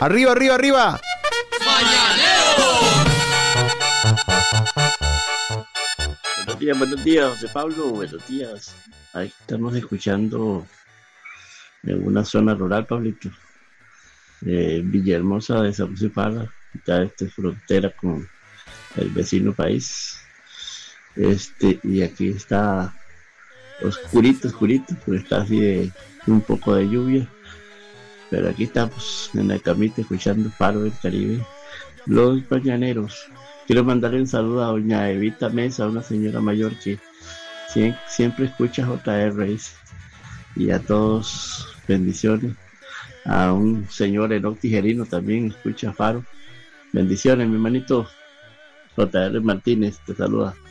Arriba, arriba, arriba. Buenos días, José Pablo, buenos días. Ahí estamos escuchando en una zona rural, Pablito, Villahermosa de Sauce Parra, ya frontera con el vecino país. Y aquí está oscurito, pero está así de un poco de lluvia. Pero aquí estamos en la camita escuchando Faro del Caribe, los mañaneros. Quiero mandarle un saludo a doña Evita Mesa, una señora mayor que siempre escucha JR, y a todos bendiciones. A un señor Enoc Tijerino también escucha Faro. Bendiciones, mi hermanito. JR Martínez te saluda.